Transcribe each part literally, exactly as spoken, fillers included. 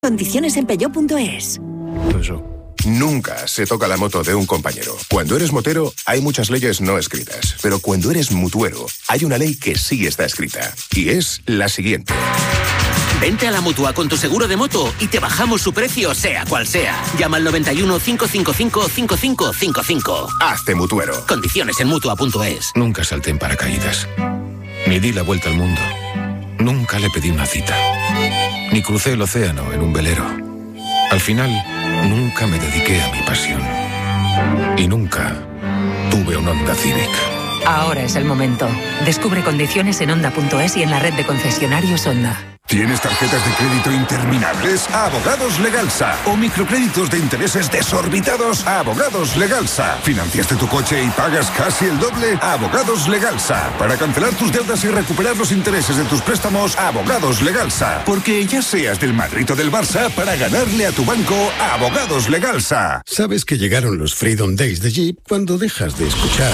Condiciones en peugeot punto es. Eso. Nunca se toca la moto de un compañero. Cuando eres motero, hay muchas leyes no escritas. Pero cuando eres mutuero, hay una ley que sí está escrita. Y es la siguiente. Vente a la Mutua con tu seguro de moto y te bajamos su precio, sea cual sea. Llama al noventa y uno, cinco cinco cinco, cinco cinco cinco cinco. Hazte mutuero. Condiciones en mutua punto es. Nunca salté en paracaídas. Ni di la vuelta al mundo. Nunca le pedí una cita. Ni crucé el océano en un velero. Al final, nunca me dediqué a mi pasión. Y nunca tuve un Honda Civic. Ahora es el momento. Descubre condiciones en Honda punto es y en la red de concesionarios Honda. ¿Tienes tarjetas de crédito interminables? Abogados Legalsa. ¿O microcréditos de intereses desorbitados? Abogados Legalsa. ¿Financiaste tu coche y pagas casi el doble? Abogados Legalsa. Para cancelar tus deudas y recuperar los intereses de tus préstamos, Abogados Legalsa. Porque ya seas del Madrid o del Barça, para ganarle a tu banco, Abogados Legalsa. Sabes que llegaron los Freedom Days de Jeep cuando dejas de escuchar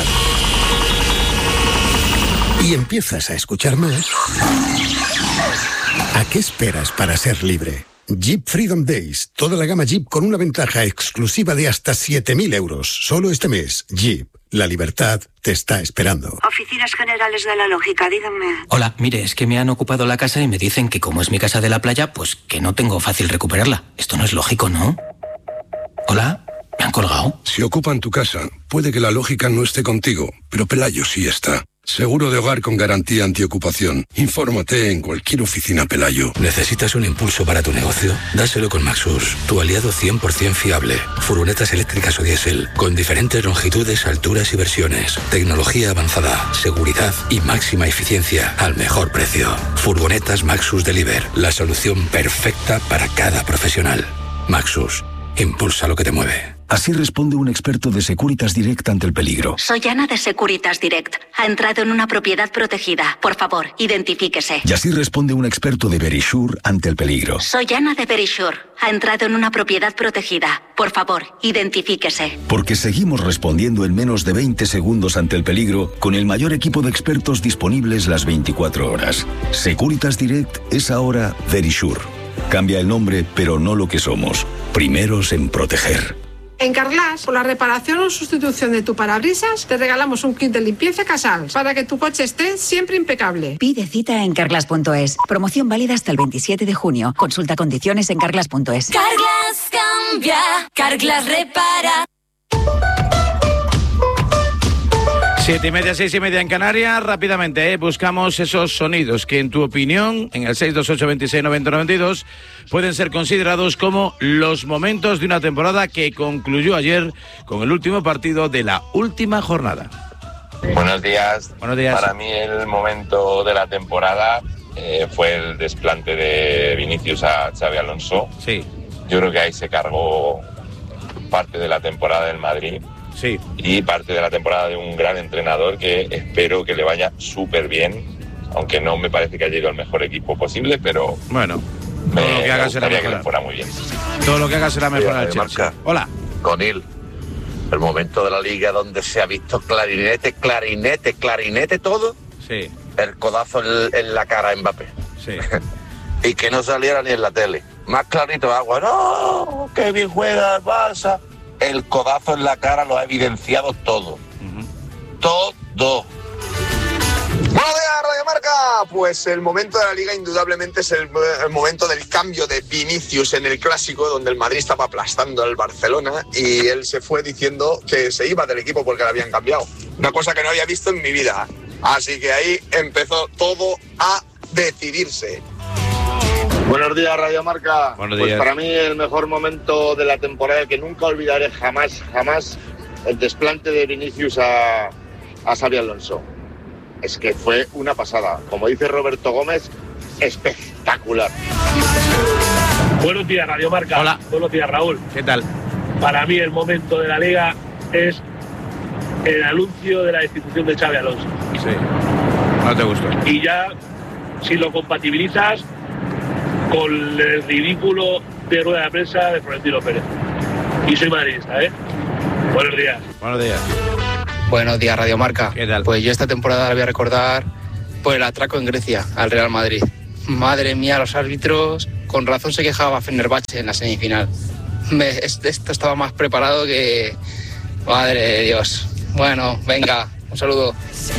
y empiezas a escuchar más. ¿A qué esperas para ser libre? Jeep Freedom Days. Toda la gama Jeep con una ventaja exclusiva de hasta siete mil euros. Solo este mes. Jeep. La libertad te está esperando. Oficinas Generales de la Lógica, díganme. Hola, mire, es que me han ocupado la casa y me dicen que como es mi casa de la playa, pues que no tengo fácil recuperarla. Esto no es lógico, ¿no? Hola, ¿me han colgado? Si ocupan tu casa, puede que la lógica no esté contigo, pero Pelayo sí está. Seguro de hogar con garantía antiocupación. Infórmate en cualquier oficina Pelayo. ¿Necesitas un impulso para tu negocio? Dáselo con Maxus, tu aliado cien por ciento fiable. Furgonetas eléctricas o diésel, con diferentes longitudes, alturas y versiones. Tecnología avanzada, seguridad y máxima eficiencia al mejor precio. Furgonetas Maxus Deliver, la solución perfecta para cada profesional. Maxus, impulsa lo que te mueve. Así responde un experto de Securitas Direct ante el peligro. Soy Ana de Securitas Direct. Ha entrado en una propiedad protegida. Por favor, identifíquese. Y así responde un experto de Verisure ante el peligro. Soy Ana de Verisure. Ha entrado en una propiedad protegida. Por favor, identifíquese. Porque seguimos respondiendo en menos de veinte segundos ante el peligro con el mayor equipo de expertos disponibles las veinticuatro horas. Securitas Direct es ahora Verisure. Cambia el nombre, pero no lo que somos. Primeros en proteger. En Carglass, por la reparación o sustitución de tu parabrisas, te regalamos un kit de limpieza Casals para que tu coche esté siempre impecable. Pide cita en carglass punto es. Promoción válida hasta el veintisiete de junio. Consulta condiciones en carglass punto es. Carglass cambia, Carglass repara. Siete y media, seis y media en Canarias. Rápidamente, ¿eh? buscamos esos sonidos que, en tu opinión, en el seis dos ocho, veintiséis, noventa, noventa y dos, pueden ser considerados como los momentos de una temporada que concluyó ayer con el último partido de la última jornada. Buenos días. Buenos días. Para mí el momento de la temporada eh, fue el desplante de Vinicius a Xabi Alonso. Sí. Yo creo que ahí se cargó parte de la temporada del Madrid. Sí. Y parte de la temporada de un gran entrenador que espero que le vaya súper bien, aunque no me parece que haya ido al mejor equipo posible, pero bueno, me, todo lo que haga me será gustaría que mejorar. le fuera muy bien. Todo lo que haga será mejorar al Chelsea. Marca. Hola. Conil, el momento de la liga donde se ha visto clarinete, clarinete, clarinete todo. Sí. El codazo en, en la cara a Mbappé. Sí. Y que no saliera ni en la tele. Más clarito agua. ¡No! ¡Qué bien juega el Barça! El codazo en la cara lo ha evidenciado todo. Uh-huh. Todo. Buenos días, Radio Marca. Pues el momento de la Liga indudablemente es el, el momento del cambio de Vinicius en el Clásico, donde el Madrid estaba aplastando al Barcelona y él se fue diciendo que se iba del equipo porque le habían cambiado. Una cosa que no había visto en mi vida. Así que ahí empezó todo a decidirse. Buenos días, Radio Marca. Buenos pues días. Para mí el mejor momento de la temporada, que nunca olvidaré jamás, jamás, el desplante de Vinicius a, a Xabi Alonso. Es que fue una pasada. Como dice Roberto Gómez, espectacular. Buenos días, Radio Marca. Hola. Buenos días, Raúl. ¿Qué tal? Para mí el momento de la Liga es el anuncio de la destitución de Xabi Alonso. Sí. No te gustó. Y ya, si lo compatibilizas con el ridículo de rueda de prensa de Florentino Pérez. Y soy madridista, ¿eh? Buenos días. Buenos días. Buenos días, Radio Marca. ¿Qué tal? Pues yo esta temporada la voy a recordar por el atraco en Grecia al Real Madrid. Madre mía, los árbitros, con razón se quejaba Fenerbahce en la semifinal. Me, esto estaba más preparado que... Madre de Dios. Bueno, venga, un saludo.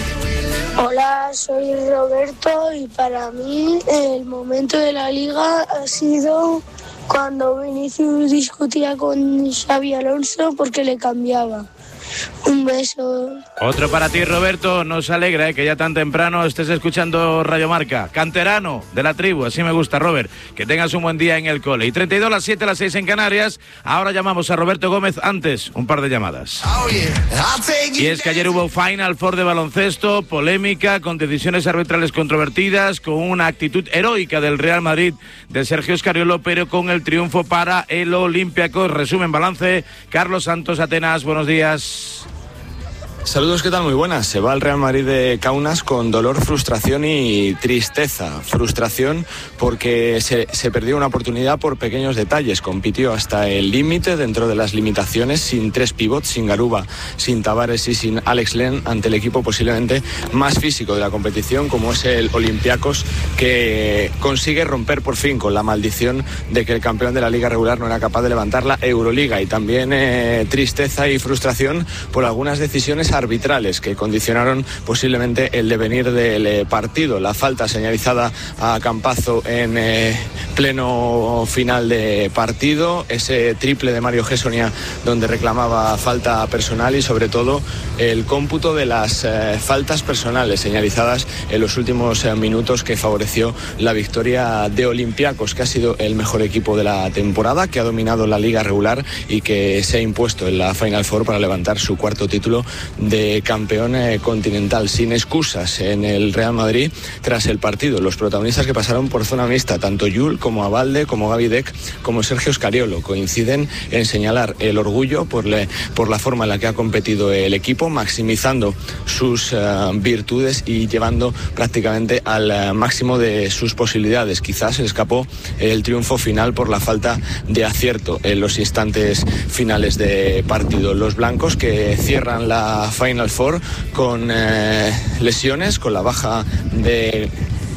Hola, soy Roberto y para mí el momento de la liga ha sido cuando Vinicius discutía con Xabi Alonso porque le cambiaba. Un beso. Otro para ti, Roberto. Nos alegra, ¿eh?, que ya tan temprano estés escuchando Radio Marca. Canterano de la tribu, así me gusta, Robert. Que tengas un buen día en el cole. Y treinta y dos, las siete, las seis en Canarias. Ahora llamamos a Roberto Gómez. Antes, un par de llamadas. Y es que ayer hubo Final Four de baloncesto, polémica, con decisiones arbitrales controvertidas, con una actitud heroica del Real Madrid de Sergio Scariolo, pero con el triunfo para el Olympiacos. Resumen, balance. Carlos Santos, Atenas, buenos días. Saludos, ¿qué tal? Muy buenas. Se va el Real Madrid de Kaunas con dolor, frustración y tristeza. Frustración porque se, se perdió una oportunidad por pequeños detalles. Compitió hasta el límite, dentro de las limitaciones, sin tres pivots, sin Garuba, sin Tavares y sin Alex Len, ante el equipo posiblemente más físico de la competición, como es el Olympiacos, que consigue romper por fin con la maldición de que el campeón de la liga regular no era capaz de levantar la Euroliga. Y también eh, tristeza y frustración por algunas decisiones arbitrales que condicionaron posiblemente el devenir del eh, partido. La falta señalizada a Campazzo en eh, pleno final de partido, ese triple de Mario Gessonia donde reclamaba falta personal, y sobre todo el cómputo de las eh, faltas personales señalizadas en los últimos eh, minutos, que favoreció la victoria de Olympiacos, que ha sido el mejor equipo de la temporada, que ha dominado la liga regular y que se ha impuesto en la Final Four para levantar su cuarto título de campeón eh, continental. Sin excusas en el Real Madrid tras el partido. Los protagonistas que pasaron por zona mixta, tanto Yul como Abalde, como Gaby Deck, como Sergio Scariolo, coinciden en señalar el orgullo por, le, por la forma en la que ha competido el equipo, maximizando sus uh, virtudes y llevando prácticamente al uh, máximo de sus posibilidades. Quizás se escapó el triunfo final por la falta de acierto en los instantes finales de partido. Los blancos, que cierran la Final Four con eh, lesiones, con la baja de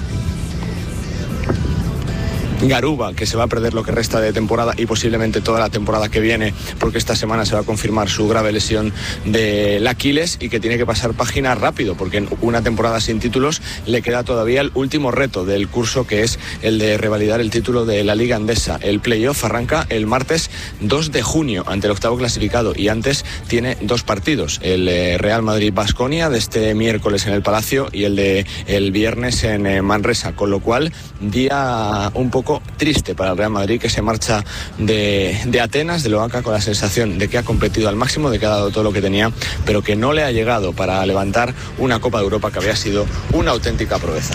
Garuba, que se va a perder lo que resta de temporada y posiblemente toda la temporada que viene, porque esta semana se va a confirmar su grave lesión del Aquiles, y que tiene que pasar página rápido, porque en una temporada sin títulos le queda todavía el último reto del curso, que es el de revalidar el título de la Liga Endesa. El playoff arranca el martes dos de junio ante el octavo clasificado, y antes tiene dos partidos: el Real Madrid-Baskonia de este miércoles en el Palacio y el de el viernes en Manresa, con lo cual día un poco triste para el Real Madrid, que se marcha de, de Atenas, de Loaca, con la sensación de que ha competido al máximo, de que ha dado todo lo que tenía, pero que no le ha llegado para levantar una Copa de Europa que había sido una auténtica proeza.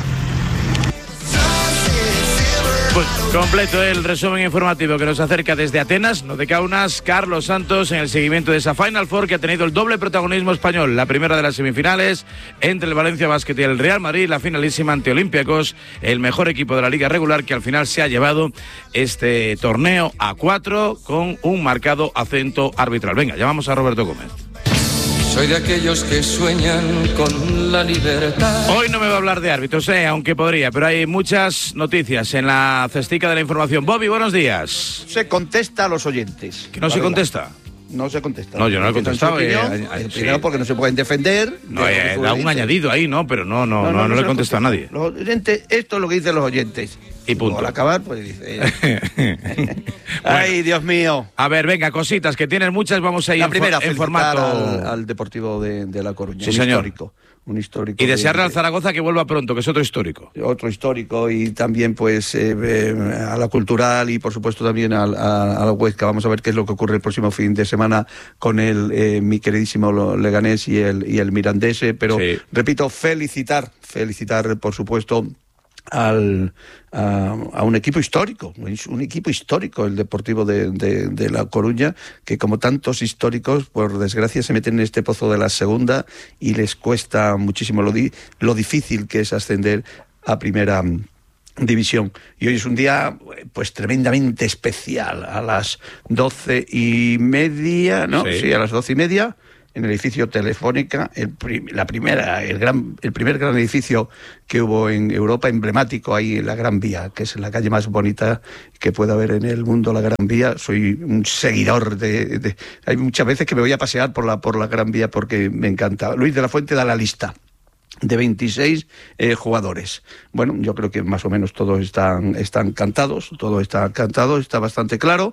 Pues completo el resumen informativo que nos acerca desde Atenas, no de Kaunas, Carlos Santos, en el seguimiento de esa Final Four, que ha tenido el doble protagonismo español. La primera de las semifinales entre el Valencia Basket y el Real Madrid, la finalísima ante Olympiacos, el mejor equipo de la liga regular, que al final se ha llevado este torneo a cuatro con un marcado acento arbitral. Venga, llamamos a Roberto Gómez. Soy de aquellos que sueñan con la libertad. Hoy no me va a hablar de árbitros, eh, aunque podría, pero hay muchas noticias en la cestica de la información. Bobby, buenos días. Se contesta a los oyentes. ¿Que no se contesta? No se contesta. No, yo no lo he contestado. Eh, eh, eh, primero, sí, porque no se pueden defender. No, eh, da un añadido ahí, ¿no? Pero no, no, no, no, no, no, no le he contestado a nadie. Los oyentes, esto es lo que dicen los oyentes. Y punto. Al acabar, pues dice... Ay, bueno, Dios mío. A ver, venga, cositas, que tienes muchas, vamos a ir la primera, en, en formato... Al, al Deportivo de, de La Coruña. Sí, un señor. Histórico. Un histórico. Y desearle de, al Zaragoza que vuelva pronto, que es otro histórico. Otro histórico, y también pues eh, eh, a la Cultural, y por supuesto también a, a, a la Huesca. Vamos a ver qué es lo que ocurre el próximo fin de semana con el eh, mi queridísimo Leganés y el, y el Mirandese. Pero sí, repito, felicitar, felicitar por supuesto al a, a un equipo histórico, un equipo histórico, el Deportivo de, de, de La Coruña, que como tantos históricos, por desgracia, se meten en este pozo de la segunda y les cuesta muchísimo lo, di, lo difícil que es ascender a primera división. Y hoy es un día pues tremendamente especial. A las doce y media, ¿no? Sí, sí, a las doce y media en el edificio Telefónica, el, la primera, el, gran, el primer gran edificio que hubo en Europa, emblemático, ahí en la Gran Vía, que es la calle más bonita que puede haber en el mundo, la Gran Vía. Soy un seguidor de, de... Hay muchas veces que me voy a pasear por la, por la Gran Vía porque me encanta. Luis de la Fuente da la lista de veintiséis eh, jugadores. Bueno, yo creo que más o menos todos están, están cantados, todo está cantado, está bastante claro,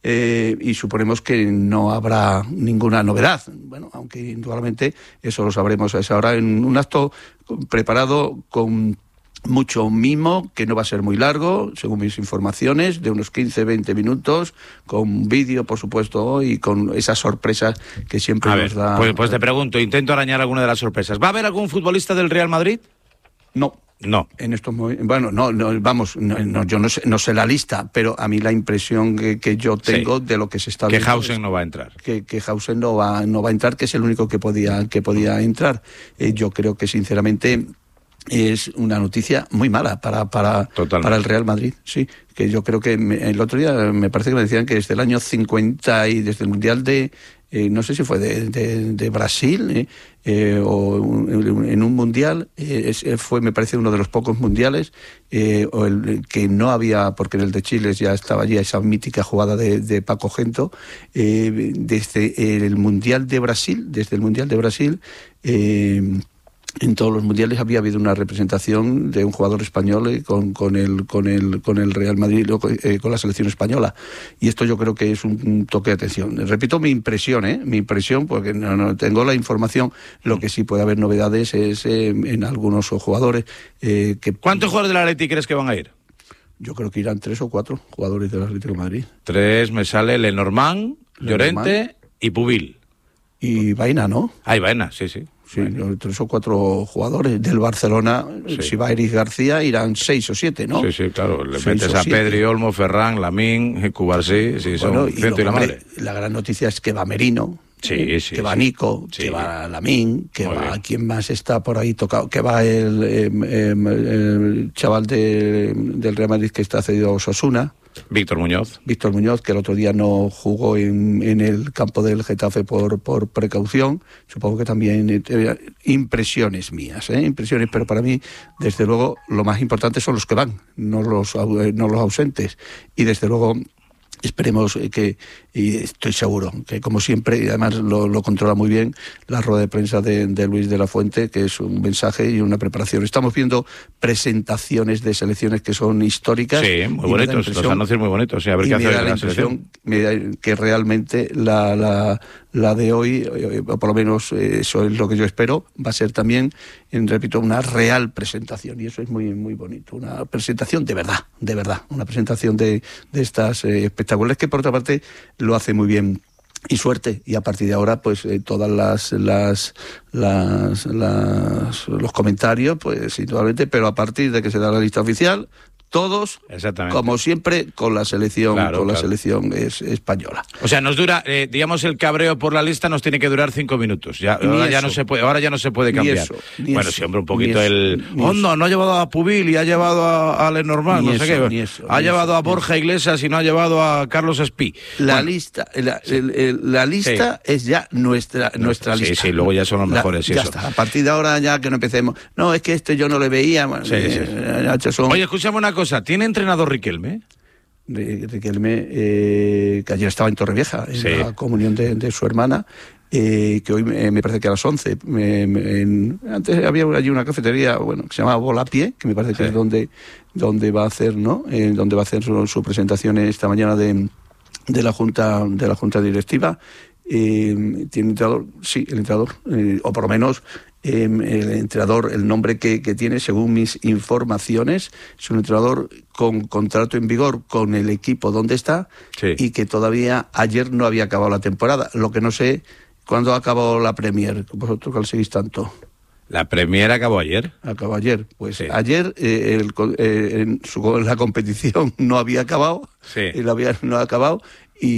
eh, y suponemos que no habrá ninguna novedad. Bueno, aunque indudablemente eso lo sabremos a esa hora en un acto preparado con mucho mimo, que no va a ser muy largo, según mis informaciones, de unos quince a veinte minutos, con vídeo, por supuesto, y con esas sorpresas que siempre a nos ver, da... Pues, pues te pregunto, intento arañar alguna de las sorpresas. ¿Va a haber algún futbolista del Real Madrid? No. No. En estos bueno, no, no vamos, no, no, yo no sé, no sé la lista, pero a mí la impresión que, que yo tengo sí. de lo que se está que viendo Hausen no va a entrar. Que, que Hausen no va, no va a entrar, que es el único que podía, que podía entrar. Eh, yo creo que sinceramente es una noticia muy mala para para, para el Real Madrid, sí, que yo creo que me, el otro día me parece que me decían que desde el año cincuenta y desde el Mundial de, eh, no sé si fue de, de, de Brasil eh, eh, o un, en un Mundial, eh, es, fue me parece uno de los pocos mundiales eh, o el, que no había, porque en el de Chile ya estaba allí esa mítica jugada de, de Paco Gento, eh, desde el Mundial de Brasil, desde el Mundial de Brasil, eh, en todos los mundiales había habido una representación de un jugador español eh, con, con, el, con, el, con el Real Madrid, eh, con la selección española. Y esto yo creo que es un, un toque de atención. Repito mi impresión, ¿eh? Mi impresión, porque no, no tengo la información. Lo que sí puede haber novedades es eh, en algunos jugadores. Eh, que ¿Cuántos jugadores del Atleti crees que van a ir? Yo creo que irán tres o cuatro jugadores del Atlético de Madrid. Tres, me sale Lenormand, Llorente y Pubil. Y Baena, ¿no? Ah, y Baena, sí, sí. Sí, bueno. Tres o cuatro jugadores del Barcelona, sí. Si va Eric García, irán seis o siete, ¿no? Sí, sí, claro. Le seis metes a Pedri, Olmo, Ferran, Lamín, Cubarsí, sí, son bueno, ciento y, y la madre. La gran noticia es que va Merino, sí, eh, sí, que va sí. Nico, sí. que va Lamín, que Muy va... bien. ¿Quién más está por ahí tocado? Que va el, eh, eh, el chaval de, del Real Madrid que está cedido a Osasuna. Víctor Muñoz. Víctor Muñoz, que el otro día no jugó en, en el campo del Getafe por, por precaución. Supongo que también eh, impresiones mías, ¿eh? Impresiones, pero para mí, desde luego, lo más importante son los que van, no los, no los ausentes. Y desde luego... Esperemos que, y estoy seguro, que como siempre, y además lo, lo controla muy bien, la rueda de prensa de, de Luis de la Fuente, que es un mensaje y una preparación. Estamos viendo presentaciones de selecciones que son históricas. Sí, muy bonitos, los anuncios muy bonitos. Sí, a ver qué hace la selección. Me da que realmente la, la, la de hoy, o por lo menos eso es lo que yo espero, va a ser también, repito, una real presentación. Y eso es muy, muy bonito. Una presentación de verdad, de verdad. Una presentación de, de estas eh, espectaculares, que por otra parte lo hace muy bien. Y suerte, y a partir de ahora pues eh, todas las, las, las, las los comentarios pues indudablemente, pero a partir de que se da la lista oficial, todos, como siempre, con la selección, claro, con claro. la selección es, española. O sea, nos dura, eh, digamos, el cabreo por la lista nos tiene que durar cinco minutos. Ya, ahora eso, ya no se puede, ahora ya no se puede cambiar. Eso, bueno, eso, siempre un poquito eso, el Hondo no ha llevado a Pubil y ha llevado a, a Lenormand, no eso, sé qué. Eso, ha llevado eso, a Borja eso. Iglesias y no ha llevado a Carlos Espí. La bueno, lista, la, sí. el, el, la lista sí. es ya nuestra nuestra sí, lista. Sí, sí, luego ya son los la, mejores. Y ya eso. está. A partir de ahora ya que no empecemos. No, es que este yo no le veía. Sí, eh, sí. son... Oye, escúchame una cosa. ¿Tiene entrenador Riquelme? Riquelme, eh, que ayer estaba en Torrevieja, en sí. la comunión de, de su hermana, eh, que hoy me, me parece que a las once. Me, me, en, antes había allí una cafetería, bueno, que se llamaba Volapié, que me parece sí. que es donde, donde va a hacer, ¿no? Eh, donde va a hacer su, su presentación esta mañana de, de la Junta, de la Junta Directiva. Eh, ¿Tiene entrenador? Sí, el entrenador, eh, o por lo menos eh, el entrenador, el nombre que, que tiene, según mis informaciones, es un entrenador con contrato en vigor con el equipo donde está sí. y que todavía ayer no había acabado la temporada. Lo que no sé, ¿cuándo ha acabado la Premier? ¿Vosotros que lo seguís tanto? ¿La Premier acabó ayer? Acabó ayer. Pues sí. ayer eh, el, eh, en su, la competición no había acabado, sí. él había, no ha acabado. Y,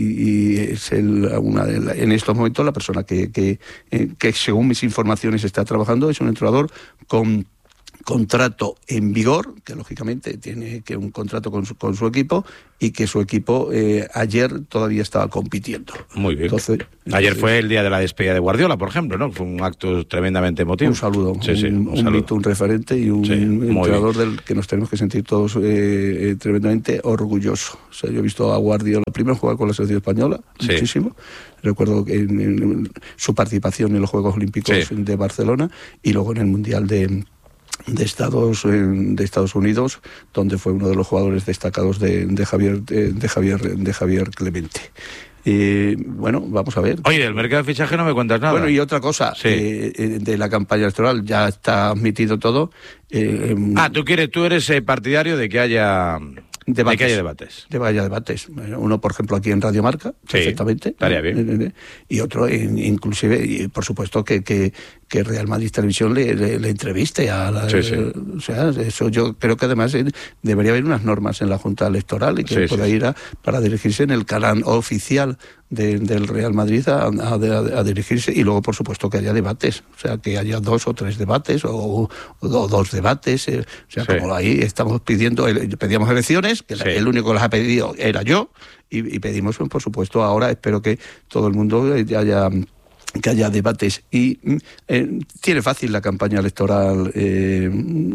y es el, una de la, en estos momentos la persona que, que, eh, que según mis informaciones está trabajando, es un entrenador con contrato en vigor, que lógicamente tiene que un contrato con su, con su equipo, y que su equipo eh, ayer todavía estaba compitiendo. Muy bien. Entonces, ayer entonces, fue el día de la despedida de Guardiola, por ejemplo, ¿no? Fue un acto tremendamente emotivo. Un saludo, sí, un, sí, un, un saludo. mito, un referente y un sí, entrenador del que nos tenemos que sentir todos eh, eh, tremendamente orgullosos. O sea, yo he visto a Guardiola primero jugar con la selección española, sí. muchísimo. Recuerdo en, en, en su participación en los Juegos Olímpicos sí. de Barcelona, y luego en el Mundial de de Estados de Estados Unidos, donde fue uno de los jugadores destacados de, de Javier de, de Javier de Javier Clemente. Y bueno, vamos a ver. Oye, del mercado de fichaje no me cuentas nada. Bueno, y otra cosa, sí. eh, de la campaña electoral, ya está admitido todo. Eh, ah, tú quieres, tú eres eh, partidario de que haya debates. De que haya debates. De que haya debates. Uno, por ejemplo, aquí en Radio Marca, sí, perfectamente. Estaría bien. Y otro, inclusive, y por supuesto, que, que, que Real Madrid Televisión le, le, le entreviste a la... Sí, sí. O sea, eso yo creo que además debería haber unas normas en la Junta Electoral y que sí, pueda sí. ir a, para dirigirse en el canal oficial de, del Real Madrid a, a, a dirigirse, y luego, por supuesto, que haya debates. O sea, que haya dos o tres debates o, o, o dos debates. Eh, o sea, sí. como ahí estamos pidiendo, pedíamos elecciones, que sí. el único que las ha pedido era yo, y, y pedimos, por supuesto, ahora espero que todo el mundo haya... que haya debates. Y eh, tiene fácil la campaña electoral, eh,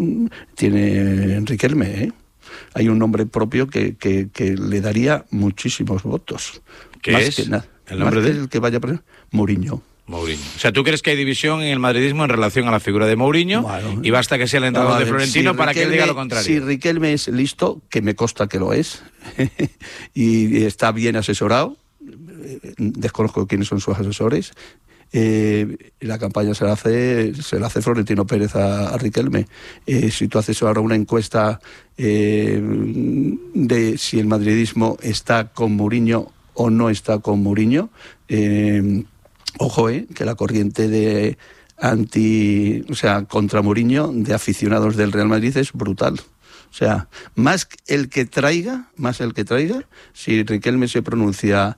tiene Enrique Elme, ¿eh? Hay un nombre propio que, que, que le daría muchísimos votos. ¿Qué más es? Que nada. ¿El nombre de el que vaya a poner? Mourinho. Mourinho. O sea, ¿tú crees que hay división en el madridismo en relación a la figura de Mourinho? Bueno, y basta que sea el entrenador de Florentino si para Riquelme, que él diga lo contrario. Si Riquelme es listo, que me consta que lo es, y está bien asesorado, desconozco quiénes son sus asesores, eh, la campaña se la hace se la hace Florentino Pérez a, a Riquelme. Eh, si tú haces ahora una encuesta eh, de si el madridismo está con Mourinho o no está con Mourinho, eh, ojo, eh, que la corriente de anti, o sea, contra Mourinho de aficionados del Real Madrid es brutal. O sea, más el que traiga, más el que traiga, si Riquelme se pronuncia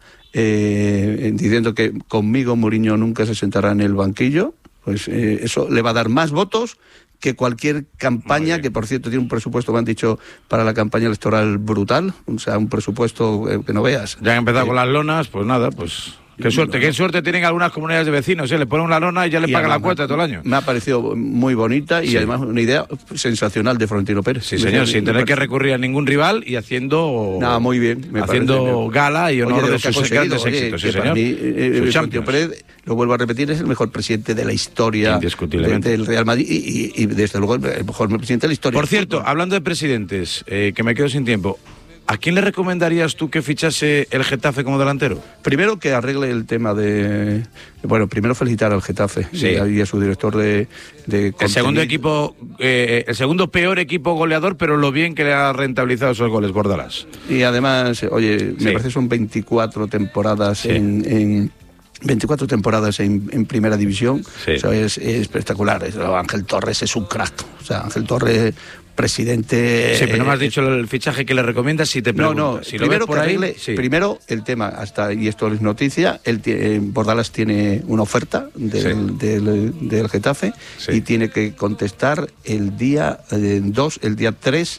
eh, diciendo que conmigo Mourinho nunca se sentará en el banquillo, pues eh, eso le va a dar más votos que cualquier campaña, que por cierto tiene un presupuesto, me han dicho, para la campaña electoral brutal, o sea, un presupuesto eh, que no veas. Ya han empezado eh, con las lonas, pues nada, pues... Qué suerte, qué suerte tienen algunas comunidades de vecinos, ¿eh? Le ponen una lona y ya le y pagan la cuota todo el año. Me ha parecido muy bonita y sí. además una idea sensacional de Florentino Pérez. Sí, señor, sin tener que recurrir a ningún rival y haciendo... Nada, muy bien. Me haciendo parece, gala y honor oye, de, de sus grandes oye, éxitos, sí, señor. Mí, eh, Florentino Pérez, lo vuelvo a repetir, es el mejor presidente de la historia de, del Real Madrid y, y, y desde luego el mejor presidente de la historia. Por cierto, hablando de presidentes, eh, que me quedo sin tiempo, ¿a quién le recomendarías tú que fichase el Getafe como delantero? Primero que arregle el tema de... Bueno, primero felicitar al Getafe sí. y a su director de... de el segundo equipo, eh, el segundo peor equipo goleador, pero lo bien que le ha rentabilizado esos goles, Bordalás. Y además, oye, sí. me parece que son veinticuatro temporadas sí. en... en veinticuatro temporadas en, en primera división, sí. o sea, es, es espectacular. Ángel Torres es un crack. O sea, Ángel Torres, presidente... Sí, pero no me has dicho el fichaje que le recomiendas si te preguntas. No, no, si primero, lo ves por que ahí, arregle, sí. primero el tema, hasta y esto es noticia, el, eh, Bordalás tiene una oferta del, sí. del, del Getafe sí. y tiene que contestar el día dos, eh, el día tres,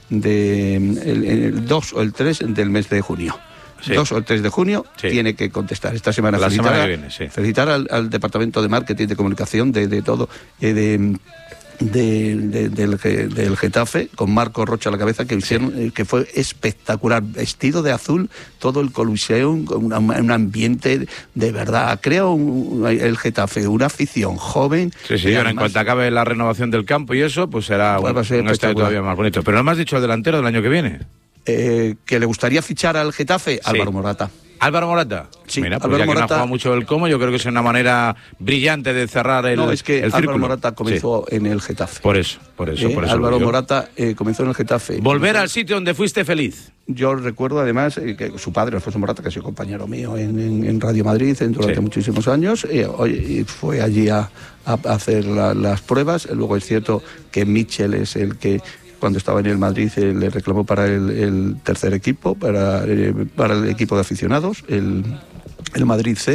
de, el, el dos o el tres del mes de junio. Sí. dos o el tres de junio sí. tiene que contestar. Esta semana la felicitar, semana que viene, sí. felicitar al, al departamento de marketing, de comunicación, de, de todo, eh, de, de, de, del, del Getafe, con Marco Rocha a la cabeza, que hicieron, sí. eh, que fue espectacular, vestido de azul, todo el Coliseum, un, un ambiente de verdad. Crea un, el Getafe una afición joven. Sí, sí, y ahora en cuanto acabe la renovación del campo y eso, pues será pues un, un estadio todavía más bonito. Pero no me has dicho el delantero del año que viene. Eh, que le gustaría fichar al Getafe, sí. Álvaro Morata. ¿Álvaro Morata? Sí, mira, pues Álvaro ya que Morata... no ha jugado mucho el como, yo creo que es una manera brillante de cerrar el No, es que el Álvaro círculo. Morata comenzó sí. en el Getafe. Por eso, por eso, eh, por eso. Álvaro Morata eh, comenzó en el Getafe. Volver al sitio donde fuiste feliz. Yo recuerdo además eh, que su padre, Alfonso Morata, que ha sido compañero mío en, en, en Radio Madrid durante sí. muchísimos años, eh, hoy, fue allí a, a hacer la, las pruebas. Luego es cierto que Mitchell es el que... cuando estaba en el Madrid eh, le reclamó para el, el tercer equipo, para, eh, para el equipo de aficionados, el, el Madrid C,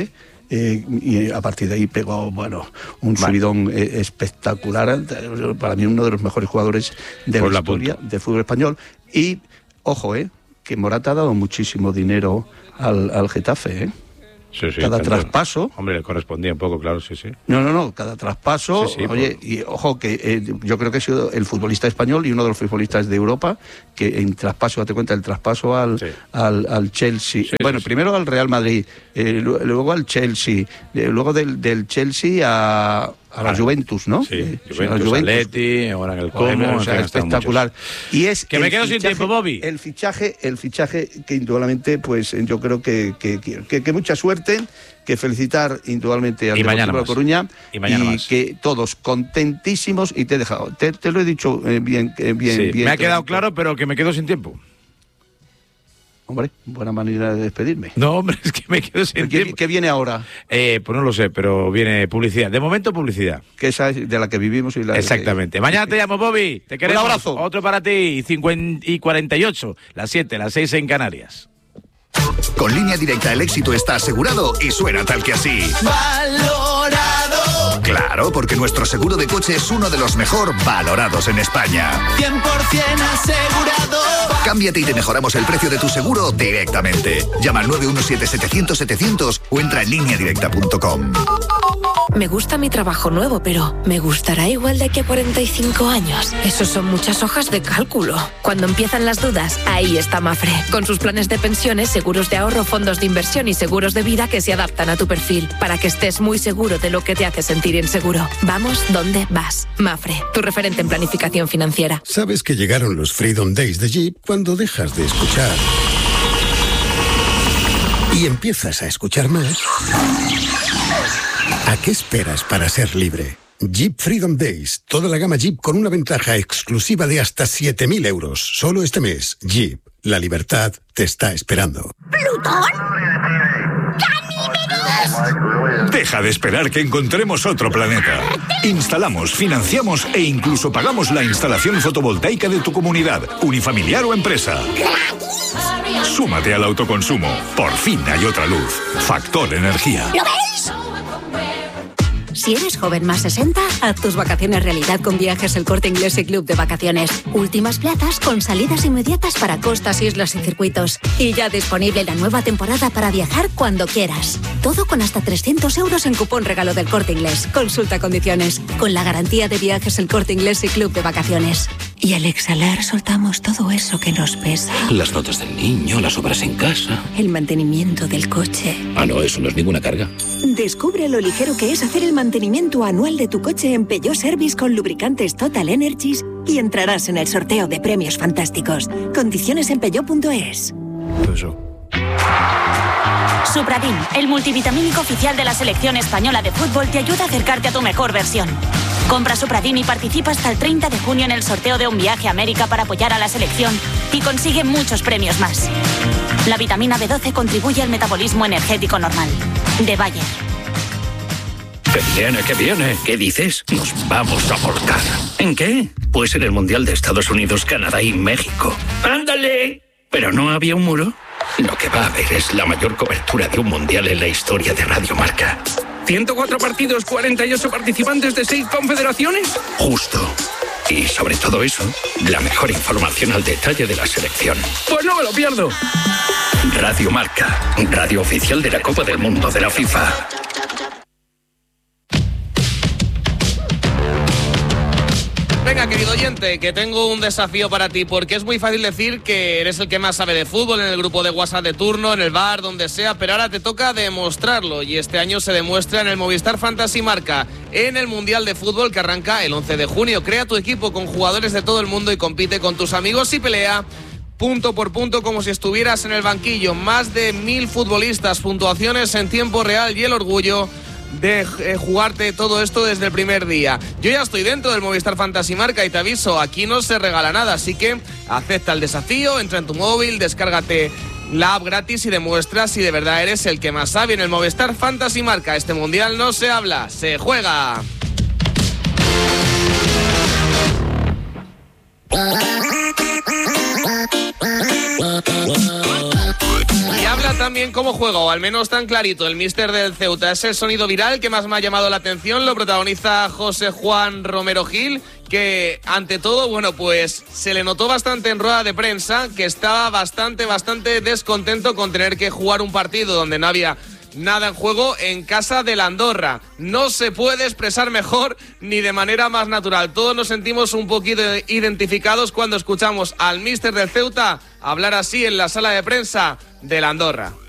eh, y a partir de ahí pegó, bueno, un vale. subidón eh, espectacular. Para mí uno de los mejores jugadores de Por la historia la del fútbol español. Y, ojo, eh, que Morata ha dado muchísimo dinero al, al Getafe, ¿eh? Sí, sí, cada tanto. traspaso. Hombre, le correspondía un poco, claro, sí, sí. No, no, no, cada traspaso. Sí, sí, oye, por... y ojo, que eh, yo creo que ha sido el futbolista español y uno de los futbolistas de Europa que en traspaso, date cuenta, el traspaso al, sí. al, al Chelsea. Sí, bueno, sí, primero sí. al Real Madrid, eh, luego al Chelsea, eh, luego del, del Chelsea a. A la Juventus, ¿no? Sí, eh, Juventus, Juventus, Atleti, ahora en el Como, o sea, espectacular. Y es que me quedo fichaje, sin tiempo, Bobby. El fichaje, el fichaje que indudablemente, pues yo creo que, que, que, que mucha suerte, que felicitar indudablemente al Deportivo de Coruña y, mañana y que todos contentísimos, y te he dejado, te, te lo he dicho eh, bien, eh, bien, sí, bien. Me ha quedado claro, pero que me quedo sin tiempo. Hombre, buena manera de despedirme. No, hombre, es que me quedo sin ¿Qué, tiempo. ¿Qué viene ahora? Eh, pues no lo sé, pero viene publicidad. De momento, publicidad. Que esa es de la que vivimos y la Exactamente. Que... Mañana te llamo, Bobby. Te queremos. Un abrazo. Otro para ti. cincuenta y cuarenta y ocho. Las siete, las seis en Canarias. Con Línea Directa el éxito está asegurado y suena tal que así. Valorado. Claro, porque nuestro seguro de coche es uno de los mejor valorados en España. cien por ciento asegurado. Cámbiate y te mejoramos el precio de tu seguro directamente. Llama al nueve uno siete, setecientos, setecientos o entra en línea directa punto com. Me gusta mi trabajo nuevo, pero ¿me gustará igual de aquí a cuarenta y cinco años? Esos son muchas hojas de cálculo. Cuando empiezan las dudas, ahí está Mafre. Con sus planes de pensiones, seguros de ahorro, fondos de inversión y seguros de vida que se adaptan a tu perfil, para que estés muy seguro de lo que te hace sentir inseguro. Vamos donde vas. Mafre, tu referente en planificación financiera. ¿Sabes que llegaron los Freedom Days de Jeep cuando dejas de escuchar y empiezas a escuchar más? ¿A qué esperas para ser libre? Jeep Freedom Days. Toda la gama Jeep con una ventaja exclusiva de hasta siete mil euros. Solo este mes. Jeep. La libertad te está esperando. ¿Plutón? ¡Ganímedes! Deja de esperar que encontremos otro planeta. Instalamos, financiamos e incluso pagamos la instalación fotovoltaica de tu comunidad, unifamiliar o empresa. ¿Gratis? Súmate al autoconsumo. Por fin hay otra luz. Factor Energía. ¿Lo veis? Si eres joven más sesenta, haz tus vacaciones realidad con Viajes El Corte Inglés y Club de Vacaciones. Últimas plazas con salidas inmediatas para costas, islas y circuitos. Y ya disponible la nueva temporada para viajar cuando quieras. Todo con hasta trescientos euros en cupón regalo del Corte Inglés. Consulta condiciones. Con la garantía de Viajes El Corte Inglés y Club de Vacaciones. Y al exhalar soltamos todo eso que nos pesa. Las notas del niño, las obras en casa. El mantenimiento del coche. Ah, no, eso no es ninguna carga. Descubre lo ligero que es hacer el mantenimiento anual de tu coche en Peugeot Service con lubricantes Total Energies y entrarás en el sorteo de premios fantásticos. Condiciones en peugeot punto es. Supradin, el multivitamínico oficial de la selección española de fútbol, te ayuda a acercarte a tu mejor versión. Compra Supradin y participa hasta el treinta de junio en el sorteo de un viaje a América para apoyar a la selección y consigue muchos premios más. La vitamina B doce contribuye al metabolismo energético normal. De Bayer. ¿Qué viene, qué viene? ¿Qué dices? Nos vamos a volcar. ¿En qué? Pues en el Mundial de Estados Unidos, Canadá y México. ¡Ándale! ¿Pero no había un muro? Lo que va a haber es la mayor cobertura de un Mundial en la historia de Radio Marca. ¿ciento cuatro partidos, cuarenta y ocho participantes de seis confederaciones? Justo. Y sobre todo eso, la mejor información al detalle de la selección. Pues no me lo pierdo. Radio Marca, radio oficial de la Copa del Mundo de la FIFA. Venga, querido oyente, que tengo un desafío para ti, porque es muy fácil decir que eres el que más sabe de fútbol en el grupo de WhatsApp de turno, en el bar, donde sea, pero ahora te toca demostrarlo, y este año se demuestra en el Movistar Fantasy Marca, en el Mundial de Fútbol que arranca el once de junio. Crea tu equipo con jugadores de todo el mundo y compite con tus amigos y pelea punto por punto como si estuvieras en el banquillo. Más de mil futbolistas, puntuaciones en tiempo real y el orgullo de eh, jugarte todo esto desde el primer día. Yo ya estoy dentro del Movistar Fantasy Marca y te aviso, aquí no se regala nada, así que acepta el desafío, entra en tu móvil, descárgate la app gratis y demuestra si de verdad eres el que más sabe en el Movistar Fantasy Marca. Este mundial no se habla, se juega. Y habla clara también cómo juega, o al menos tan clarito, el míster del Ceuta. Es el sonido viral que más me ha llamado la atención. Lo protagoniza José Juan Romero Gil, que ante todo, bueno, pues se le notó bastante en rueda de prensa que estaba bastante, bastante descontento con tener que jugar un partido donde no había nada en juego en casa de la Andorra. No se puede expresar mejor ni de manera más natural. Todos nos sentimos un poquito identificados cuando escuchamos al míster del Ceuta hablar así en la sala de prensa de la Andorra.